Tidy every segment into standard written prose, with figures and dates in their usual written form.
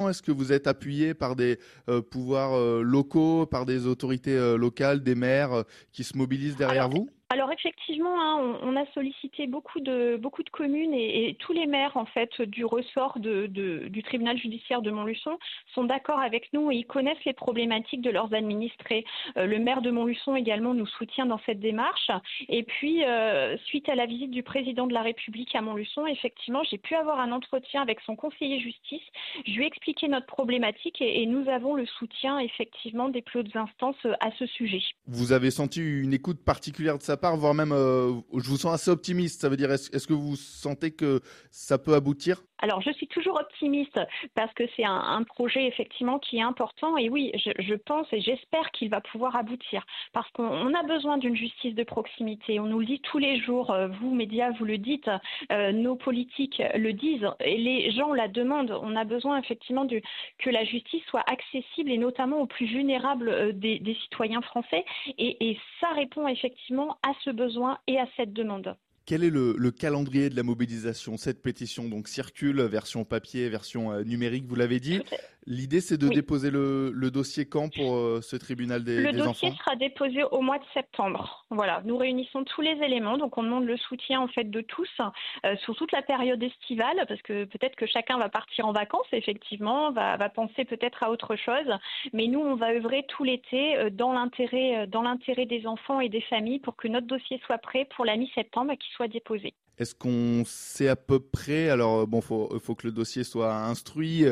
Est-ce que vous êtes appuyé par des pouvoirs locaux, par des autorités locales, des maires qui se mobilisent derrière vous ? Alors effectivement, on a sollicité beaucoup de communes et tous les maires en fait du ressort du tribunal judiciaire de Montluçon sont d'accord avec nous et ils connaissent les problématiques de leurs administrés. Le maire de Montluçon également nous soutient dans cette démarche. Et puis suite à la visite du président de la République à Montluçon, effectivement, j'ai pu avoir un entretien avec son conseiller justice. Je lui ai expliqué notre problématique et nous avons le soutien effectivement des plus hautes instances à ce sujet. Vous avez senti une écoute particulière de sa part, voire même, je vous sens assez optimiste. Ça veut dire, est-ce que vous sentez que ça peut aboutir ? Alors, je suis toujours optimiste parce que c'est un projet effectivement qui est important et oui, je pense et j'espère qu'il va pouvoir aboutir parce qu'on a besoin d'une justice de proximité. On nous le dit tous les jours, vous médias, vous le dites, nos politiques le disent et les gens la demandent. On a besoin effectivement que la justice soit accessible et notamment aux plus vulnérables des citoyens français et ça répond effectivement à ce besoin et à cette demande. Quel est le calendrier de la mobilisation ? Cette pétition donc circule, version papier, version numérique, vous l'avez dit. L'idée, c'est de déposer le dossier quand pour ce tribunal des enfants ? Le dossier sera déposé au mois de septembre. Voilà, nous réunissons tous les éléments, donc on demande le soutien en fait de tous sur toute la période estivale, parce que peut-être que chacun va partir en vacances, effectivement, va penser peut-être à autre chose, mais nous, on va œuvrer tout l'été dans l'intérêt des enfants et des familles pour que notre dossier soit prêt pour la mi-septembre et qu'il soit déposé. Est-ce qu'on sait à peu près, alors bon, faut que le dossier soit instruit,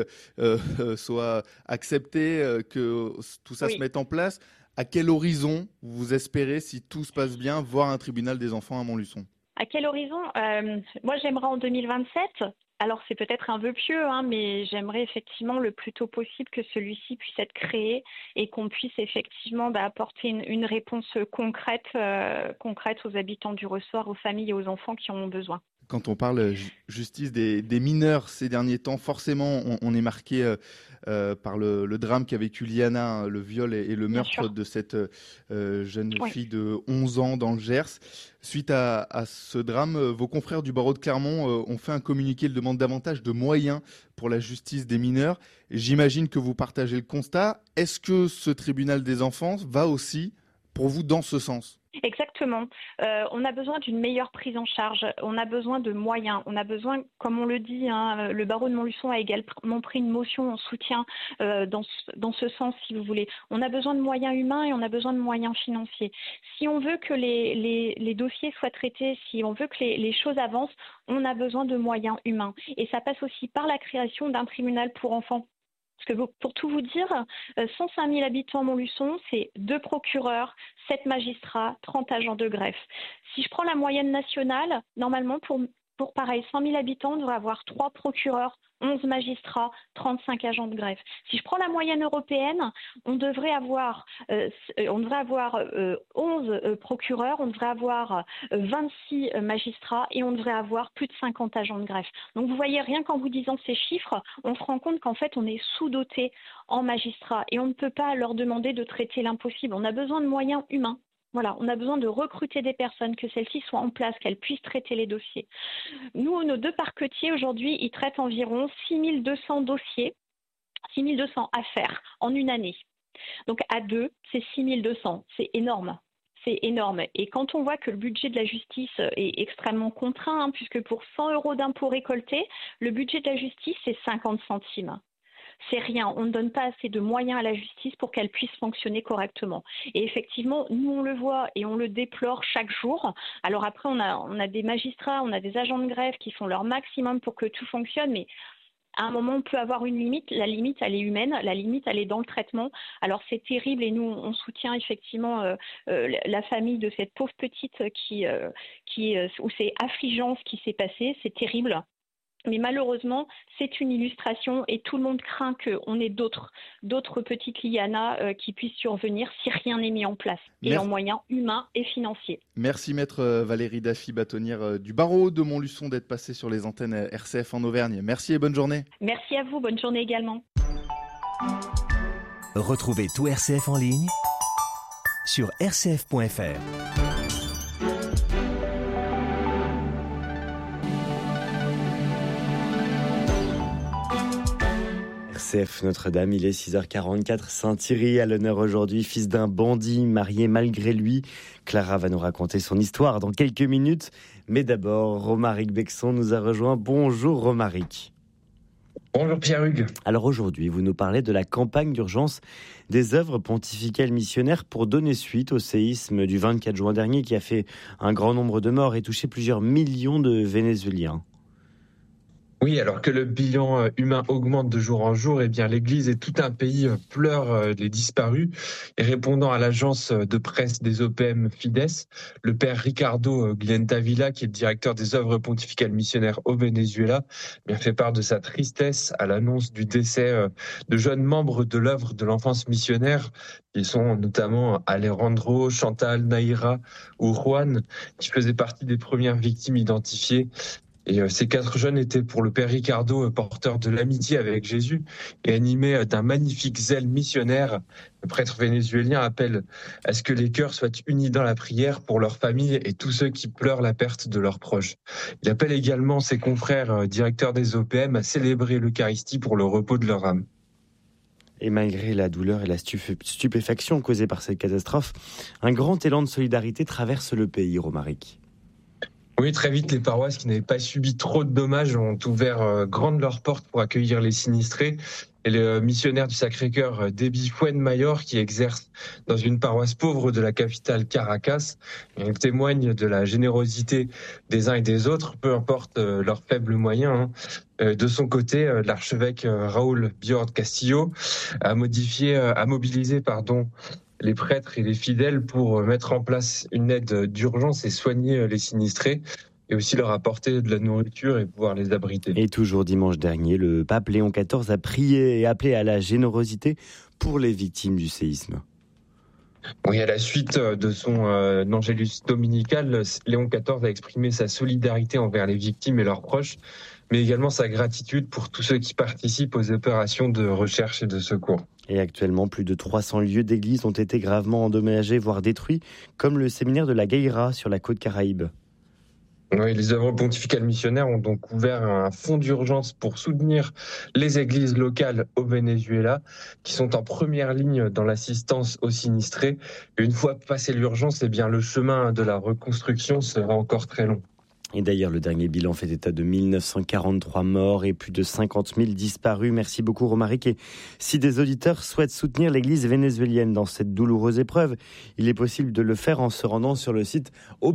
soit accepté, que tout ça se mette en place. À quel horizon vous espérez, si tout se passe bien, voir un tribunal des enfants à Montluçon ? À quel horizon ? Moi, j'aimerais en 2027. Alors, c'est peut-être un vœu pieux, mais j'aimerais effectivement le plus tôt possible que celui-ci puisse être créé et qu'on puisse effectivement apporter une réponse concrète aux habitants du ressort, aux familles et aux enfants qui en ont besoin. Quand on parle justice des mineurs ces derniers temps, forcément, on est marqué par le drame qu'a vécu Liana, le viol et le meurtre de cette jeune fille de 11 ans dans le Gers. Suite à ce drame, vos confrères du barreau de Clermont ont fait un communiqué. Ils demandent davantage de moyens pour la justice des mineurs. J'imagine que vous partagez le constat. Est-ce que ce tribunal des enfants va aussi, pour vous, dans ce sens ? Exactement. On a besoin d'une meilleure prise en charge. On a besoin de moyens. On a besoin, comme on le dit, le barreau de Montluçon a également pris une motion en soutien dans ce sens, si vous voulez. On a besoin de moyens humains et on a besoin de moyens financiers. Si on veut que les dossiers soient traités, si on veut que les choses avancent, on a besoin de moyens humains. Et ça passe aussi par la création d'un tribunal pour enfants. Parce que pour tout vous dire, 105 000 habitants à Montluçon, c'est 2 procureurs, 7 magistrats, 30 agents de greffe. Si je prends la moyenne nationale, normalement, pour pareil, 100 000 habitants, on devrait avoir 3 procureurs, 11 magistrats, 35 agents de greffe. Si je prends la moyenne européenne, on devrait avoir 11 procureurs, on devrait avoir 26 magistrats et on devrait avoir plus de 50 agents de greffe. Donc vous voyez, rien qu'en vous disant ces chiffres, on se rend compte qu'en fait on est sous-doté en magistrats et on ne peut pas leur demander de traiter l'impossible. On a besoin de moyens humains. Voilà, on a besoin de recruter des personnes, que celles-ci soient en place, qu'elles puissent traiter les dossiers. Nous, nos 2 parquetiers, aujourd'hui, ils traitent environ 6 200 dossiers, 6 200 affaires en une année. Donc à 2, c'est 6 200, c'est énorme. C'est énorme. Et quand on voit que le budget de la justice est extrêmement contraint, puisque pour 100 € d'impôts récoltés, le budget de la justice, c'est 50 centimes. C'est rien, on ne donne pas assez de moyens à la justice pour qu'elle puisse fonctionner correctement. Et effectivement, nous on le voit et on le déplore chaque jour. Alors après, on a des magistrats, on a des agents de greffe qui font leur maximum pour que tout fonctionne, mais à un moment, on peut avoir une limite. La limite, elle est humaine. La limite, elle est dans le traitement. Alors, c'est terrible et nous, on soutient effectivement la famille de cette pauvre petite où c'est affligeant ce qui s'est passé. C'est terrible. Mais malheureusement, c'est une illustration et tout le monde craint qu'on ait d'autres petites Liana qui puissent survenir si rien n'est mis en place, et en moyens humains et financiers. Merci Maître Valérie Daffy, bâtonnière du barreau de Montluçon, d'être passée sur les antennes RCF en Auvergne. Merci et bonne journée. Merci à vous, bonne journée également. Retrouvez tout RCF en ligne sur rcf.fr. RCF Notre-Dame, il est 6h44. Saint-Thierry à l'honneur aujourd'hui, fils d'un bandit marié malgré lui. Clara va nous raconter son histoire dans quelques minutes. Mais d'abord, Romaric Bexon nous a rejoint. Bonjour Romaric. Bonjour Pierre-Hugues. Alors aujourd'hui, vous nous parlez de la campagne d'urgence des œuvres pontificales missionnaires pour donner suite au séisme du 24 juin dernier qui a fait un grand nombre de morts et touché plusieurs millions de Vénézuéliens. Oui, alors que le bilan humain augmente de jour en jour, bien l'Église et tout un pays pleurent les disparus. Et répondant à l'agence de presse des OPM Fides, le père Ricardo Glientavilla, qui est le directeur des œuvres pontificales missionnaires au Venezuela, fait part de sa tristesse à l'annonce du décès de jeunes membres de l'œuvre de l'enfance missionnaire, qui sont notamment Alejandro, Chantal, Naïra ou Juan, qui faisaient partie des premières victimes identifiées. Et ces 4 jeunes étaient pour le père Ricardo porteurs de l'amitié avec Jésus et animés d'un magnifique zèle missionnaire. Le prêtre vénézuélien appelle à ce que les cœurs soient unis dans la prière pour leurs familles et tous ceux qui pleurent la perte de leurs proches. Il appelle également ses confrères directeurs des OPM à célébrer l'Eucharistie pour le repos de leur âme. Et malgré la douleur et la stupéfaction causée par cette catastrophe, un grand élan de solidarité traverse le pays, Romaric. Oui, très vite, les paroisses qui n'avaient pas subi trop de dommages ont ouvert grandes leurs portes pour accueillir les sinistrés. Et le missionnaire du Sacré-Cœur, Debbie Fuenmayor, qui exerce dans une paroisse pauvre de la capitale Caracas, il témoigne de la générosité des uns et des autres, peu importe leurs faibles moyens. De son côté, l'archevêque Raúl Biord Castillo a mobilisé les prêtres et les fidèles pour mettre en place une aide d'urgence et soigner les sinistrés et aussi leur apporter de la nourriture et pouvoir les abriter. Et toujours dimanche dernier, le pape Léon XIV a prié et appelé à la générosité pour les victimes du séisme. Oui, à la suite de son Angélus dominical, Léon XIV a exprimé sa solidarité envers les victimes et leurs proches, mais également sa gratitude pour tous ceux qui participent aux opérations de recherche et de secours. Et actuellement, plus de 300 lieux d'église ont été gravement endommagés, voire détruits, comme le séminaire de la Gaïra sur la côte Caraïbe. Oui, les œuvres pontificales missionnaires ont donc ouvert un fonds d'urgence pour soutenir les églises locales au Venezuela, qui sont en première ligne dans l'assistance aux sinistrés. Et une fois passé l'urgence, le chemin de la reconstruction sera encore très long. Et d'ailleurs, le dernier bilan fait état de 1943 morts et plus de 50 000 disparus. Merci beaucoup, Romaric. Et si des auditeurs souhaitent soutenir l'église vénézuélienne dans cette douloureuse épreuve, il est possible de le faire en se rendant sur le site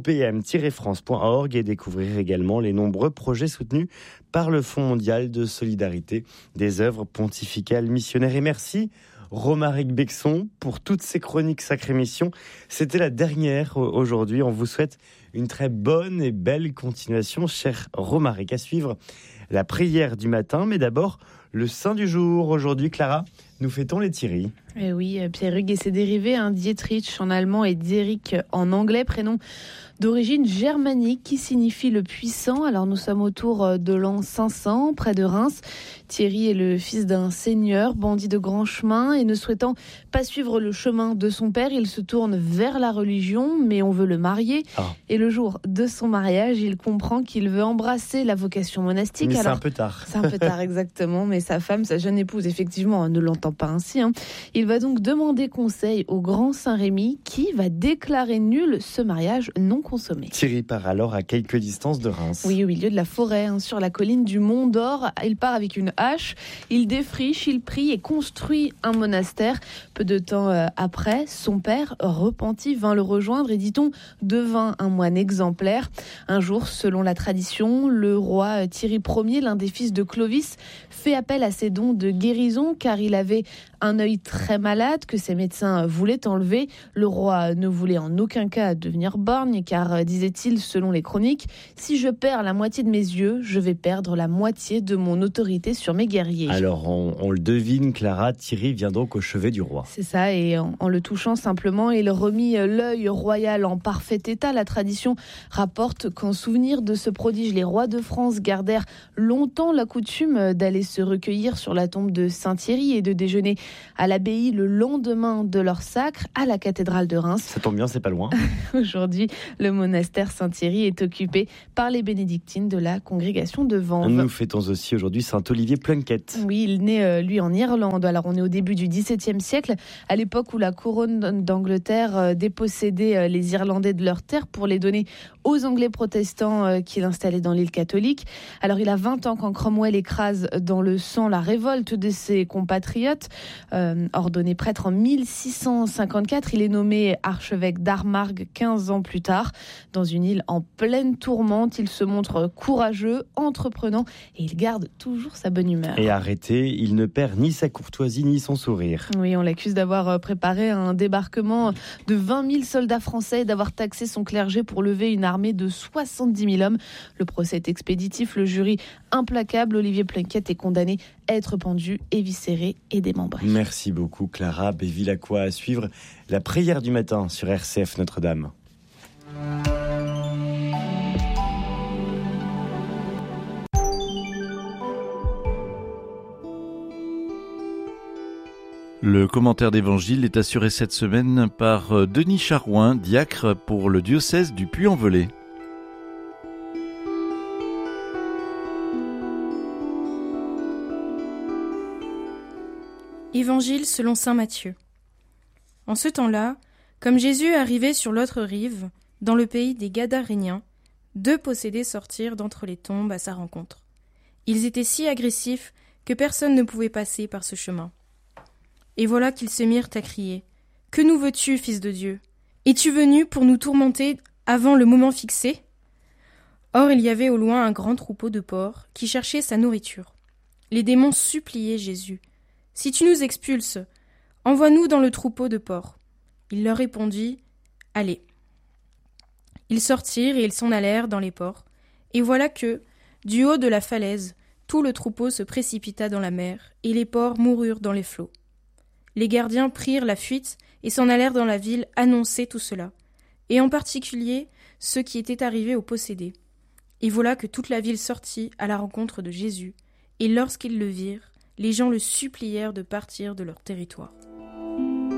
opm-france.org et découvrir également les nombreux projets soutenus par le Fonds mondial de solidarité des œuvres pontificales missionnaires. Et merci, Romaric Bexon, pour toutes ces chroniques Sacrée Mission. C'était la dernière aujourd'hui. On vous souhaite une très bonne et belle continuation, cher Romaric. À suivre la prière du matin, mais d'abord le saint du jour. Aujourd'hui, Clara, nous fêtons les Thierry. Et oui, Pierre-Hugues et ses dérivés, Dietrich en allemand et Dierik en anglais, prénom d'origine germanique qui signifie le puissant. Alors nous sommes autour de l'an 500, près de Reims. Thierry est le fils d'un seigneur, bandit de grand chemin, et ne souhaitant pas suivre le chemin de son père, il se tourne vers la religion, mais on veut le marier. Et le jour de son mariage, il comprend qu'il veut embrasser la vocation monastique. Mais c'est un peu tard. C'est un peu tard, exactement, mais sa femme, sa jeune épouse, effectivement, ne l'entend pas ainsi. Il va donc demander conseil au grand Saint-Rémy qui va déclarer nul ce mariage non consommé. Thierry part alors à quelques distances de Reims. Oui, au milieu de la forêt, sur la colline du Mont d'Or. Il part avec une hache, il défriche, il prie et construit un monastère. Peu de temps après, son père, repenti, vint le rejoindre et, dit-on, devint un moine exemplaire. Un jour, selon la tradition, le roi Thierry Ier, l'un des fils de Clovis, fait appel à ses dons de guérison car il avait un œil très malade que ses médecins voulaient enlever. Le roi ne voulait en aucun cas devenir borgne car, disait-il selon les chroniques, si je perds la moitié de mes yeux, je vais perdre la moitié de mon autorité sur mes guerriers. Alors on le devine, Clara, Thierry vient donc au chevet du roi. C'est ça, et en le touchant simplement, il remit l'œil royal en parfait état. La tradition rapporte qu'en souvenir de ce prodige, les rois de France gardèrent longtemps la coutume d'aller se recueillir sur la tombe de Saint-Thierry et de déjeuner à l'abbaye le lendemain de leur sacre à la cathédrale de Reims. Ça tombe bien, c'est pas loin. Aujourd'hui, le monastère Saint-Thierry est occupé par les bénédictines de la congrégation de Vanves. Nous fêtons aussi aujourd'hui Saint-Olivier Plunkett. Oui, il naît lui en Irlande. Alors on est au début du XVIIe siècle, à l'époque où la couronne d'Angleterre dépossédait les Irlandais de leurs terres pour les donner aux Anglais protestants qu'il installait dans l'île catholique. Alors il a 20 ans quand Cromwell écrase dans le sang la révolte de ses compatriotes. Ordonné prêtre en 1654, il est nommé archevêque d'Armagh 15 ans plus tard. Dans une île en pleine tourmente, il se montre courageux, entreprenant et il garde toujours sa bonne humeur. Et arrêté, il ne perd ni sa courtoisie ni son sourire. Oui, on l'accuse d'avoir préparé un débarquement de 20 000 soldats français et d'avoir taxé son clergé pour lever une armée de 70 000 hommes. Le procès est expéditif, le jury implacable. Olivier Plunkett est condamné à être pendu, éviscéré et démembré. Merci beaucoup Clara Bévilacqua. À suivre la prière du matin sur RCF Notre-Dame. Le commentaire d'évangile est assuré cette semaine par Denis Charouin, diacre pour le diocèse du Puy-en-Velay. Évangile selon saint Matthieu. En ce temps-là, comme Jésus arrivait sur l'autre rive, dans le pays des Gadaréniens, 2 possédés sortirent d'entre les tombes à sa rencontre. Ils étaient si agressifs que personne ne pouvait passer par ce chemin. Et voilà qu'ils se mirent à crier « Que nous veux-tu, Fils de Dieu ? Es-tu venu pour nous tourmenter avant le moment fixé ?» Or il y avait au loin un grand troupeau de porcs qui cherchait sa nourriture. Les démons suppliaient Jésus « Si tu nous expulses, envoie-nous dans le troupeau de porcs. » Il leur répondit « Allez. » Ils sortirent et ils s'en allèrent dans les porcs. Et voilà que, du haut de la falaise, tout le troupeau se précipita dans la mer, et les porcs moururent dans les flots. Les gardiens prirent la fuite et s'en allèrent dans la ville annoncer tout cela, et en particulier ceux qui étaient arrivés au possédé. Et voilà que toute la ville sortit à la rencontre de Jésus, et lorsqu'ils le virent, les gens le supplièrent de partir de leur territoire.